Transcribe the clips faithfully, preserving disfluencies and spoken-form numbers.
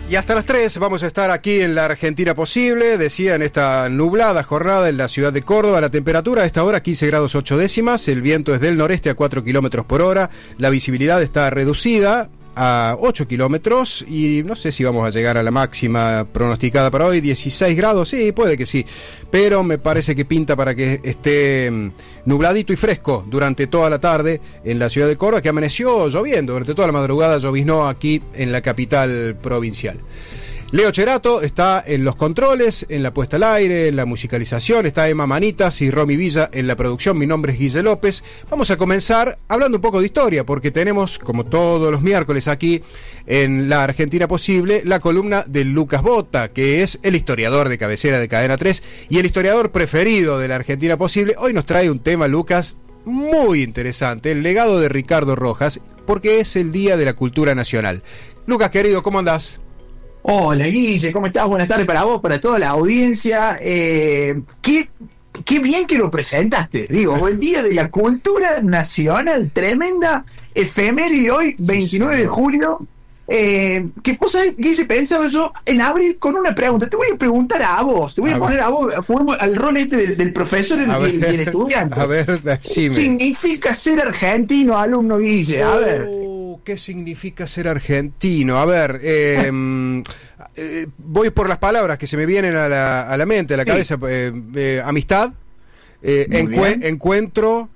Y hasta las tres vamos a estar aquí en la Argentina Posible, decía, en esta nublada jornada en la ciudad de Córdoba. La temperatura a esta hora quince grados ocho décimas, el viento es del noreste a cuatro kilómetros por hora, la visibilidad está reducida a ocho kilómetros y no sé si vamos a llegar a la máxima pronosticada para hoy, dieciséis grados, sí, puede que sí, pero me parece que pinta para que esté nubladito y fresco durante toda la tarde en la ciudad de Córdoba, que amaneció lloviendo, durante toda la madrugada lloviznó aquí en la capital provincial. Leo Cherato está en los controles, en la puesta al aire, en la musicalización, está Emma Manitas y Romy Villa en la producción. Mi nombre es Guille López. Vamos a comenzar hablando un poco de historia, porque tenemos, como todos los miércoles aquí en la Argentina Posible, la columna de Lucas Bota, que es el historiador de cabecera de Cadena tres y el historiador preferido de la Argentina Posible. Hoy nos trae un tema, Lucas, muy interesante, el legado de Ricardo Rojas, porque es el Día de la Cultura Nacional. Lucas, querido, ¿cómo andás? Hola Guille, ¿cómo estás? Buenas tardes para vos, para toda la audiencia. Eh, qué, qué bien que lo presentaste. Digo, el Día de la Cultura Nacional, tremenda efeméride hoy, veintinueve de julio. Eh, ¿Qué cosa, Guille? Pensaba yo en abrir con una pregunta. Te voy a preguntar a vos, te voy a, a poner ver. a vos al rol este del, del profesor y el, el estudiante. A ver, ¿Qué significa ser argentino, alumno Guille? A oh. ver. ¿Qué significa ser argentino? A ver, eh, eh, voy por las palabras que se me vienen a la, a la mente, a la cabeza. Sí. Eh, eh, amistad, eh, encue- encuentro,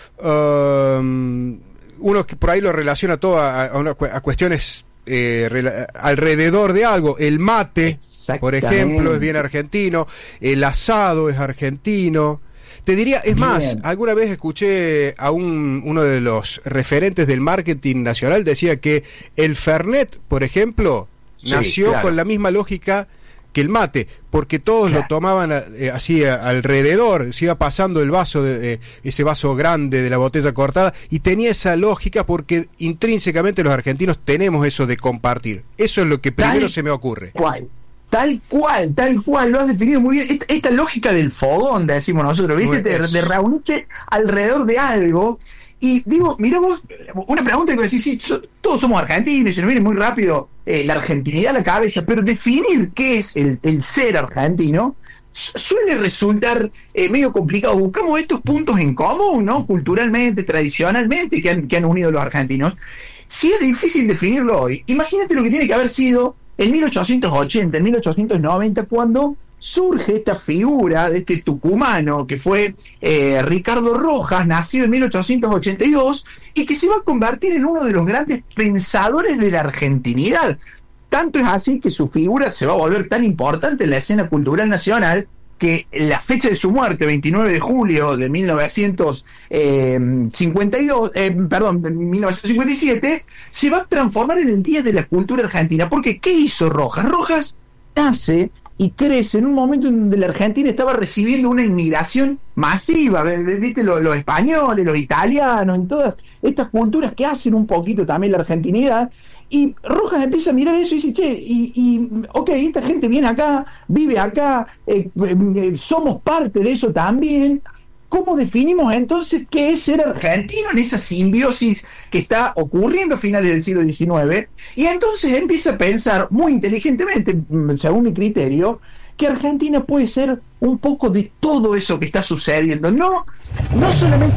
um, uno que por ahí lo relaciona todo a, a, una, a cuestiones eh, rela- alrededor de algo. El mate, por ejemplo, es bien argentino. El asado es argentino. Te diría, es Bien. más, alguna vez escuché a un, uno de los referentes del marketing nacional, decía que el Fernet, por ejemplo, sí, nació claro. con la misma lógica que el mate, porque todos claro. lo tomaban eh, así a, alrededor, se iba pasando el vaso, de, eh, ese vaso grande de la botella cortada, y tenía esa lógica porque intrínsecamente los argentinos tenemos eso de compartir. Eso es lo que primero Tal se me ocurre. ¿Cuál? Tal cual, tal cual, lo has definido muy bien. Esta, esta lógica del fogón, decimos nosotros, ¿viste? De, de reunirse alrededor de algo. Y digo, mirá vos, una pregunta que decís, sí, so, todos somos argentinos, y se nos viene muy rápido eh, la argentinidad a la cabeza, pero definir qué es el, el ser argentino suele resultar eh, medio complicado. Buscamos estos puntos en común, ¿no? Culturalmente, tradicionalmente, que han, que han unido los argentinos. Si es difícil definirlo hoy, imagínate lo que tiene que haber sido en mil ochocientos ochenta, en mil ochocientos noventa, cuando surge esta figura de este tucumano que fue eh, Ricardo Rojas, nacido en mil ochocientos ochenta y dos, y que se va a convertir en uno de los grandes pensadores de la argentinidad. Tanto es así que su figura se va a volver tan importante en la escena cultural nacional que la fecha de su muerte, veintinueve de julio de mil novecientos cincuenta y dos, eh, perdón, de mil novecientos cincuenta y siete, se va a transformar en el Día de la Cultura Argentina. Porque ¿qué hizo Rojas? Rojas nace y crece en un momento en donde la Argentina estaba recibiendo una inmigración masiva, ¿viste? Los, los españoles, los italianos y todas estas culturas que hacen un poquito también la argentinidad. Y Rojas empieza a mirar eso y dice, che, y, y ok, esta gente viene acá, vive acá, eh, eh, somos parte de eso también. ¿Cómo definimos entonces qué es ser argentino en esa simbiosis que está ocurriendo a finales del siglo diecinueve? Y entonces empieza a pensar muy inteligentemente, según mi criterio, que Argentina puede ser un poco de todo eso que está sucediendo. No, no solamente...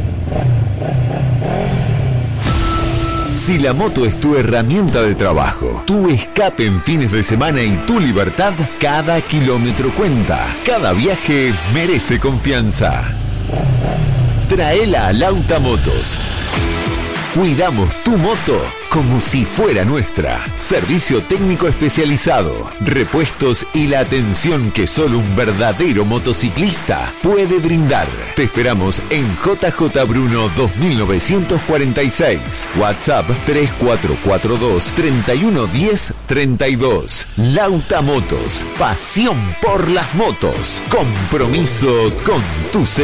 Si la moto es tu herramienta de trabajo, tu escape en fines de semana y tu libertad, cada kilómetro cuenta. Cada viaje merece confianza. Traela a Lauta Motos. Cuidamos tu moto como si fuera nuestra. Servicio técnico especializado, repuestos y la atención que solo un verdadero motociclista puede brindar. Te esperamos en J J Bruno dos mil novecientos cuarenta y seis. WhatsApp tres cuatro cuatro dos, tres uno uno cero, tres dos. Lauta Motos. Pasión por las motos. Compromiso con tu seguridad.